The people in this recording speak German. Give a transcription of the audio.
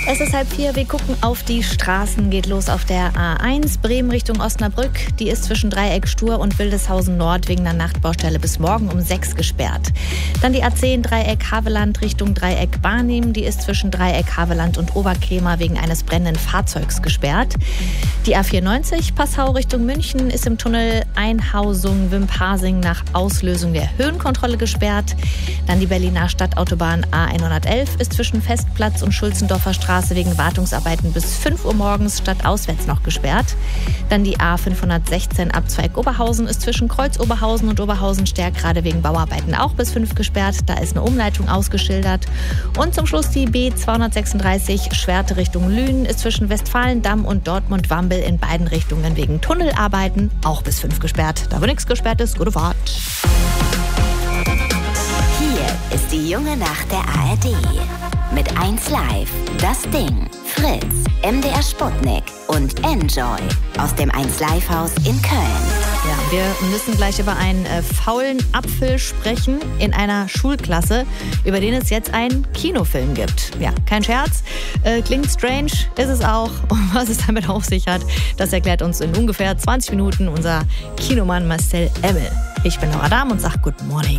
Es ist 3:30, wir gucken auf die Straßen. Geht los auf der A1 Bremen Richtung Osnabrück. Die ist zwischen Dreieck Stur und Wildeshausen Nord wegen einer Nachtbaustelle bis morgen um 6 gesperrt. Dann die A10 Dreieck Haveland Richtung Dreieck Barnim. Die ist zwischen Dreieck Haveland und Oberkrämer wegen eines brennenden Fahrzeugs gesperrt. Die A94 Passau Richtung München ist im Tunnel Einhausung-Wimpasing nach Auslösung der Höhenkontrolle gesperrt. Dann die Berliner Stadtautobahn A111 ist zwischen Festplatz und Schulzendorfer Straße wegen Wartungsarbeiten bis 5 Uhr morgens stadtauswärts noch gesperrt. Dann die A516 Abzweig Oberhausen ist zwischen Kreuz Oberhausen und Oberhausen-Stärk gerade wegen Bauarbeiten auch bis 5 gesperrt. Da ist eine Umleitung ausgeschildert. Und zum Schluss die B236 Schwerte Richtung Lünen ist zwischen Westfalendamm und Dortmund-Wambel in beiden Richtungen wegen Tunnelarbeiten auch bis 5 gesperrt. Da wo nichts gesperrt ist, gute Fahrt. Hier ist die junge Nacht der ARD. Mit 1Live, Das Ding, Fritz, MDR Sputnik und Enjoy aus dem 1Live-Haus in Köln. Ja, wir müssen gleich über einen faulen Apfel sprechen in einer Schulklasse, über den es jetzt einen Kinofilm gibt. Ja, kein Scherz, klingt strange, ist es auch. Und was es damit auf sich hat, das erklärt uns in ungefähr 20 Minuten unser Kinomann Marcel Emmel. Ich bin Laura Dahm und sage Good Morning.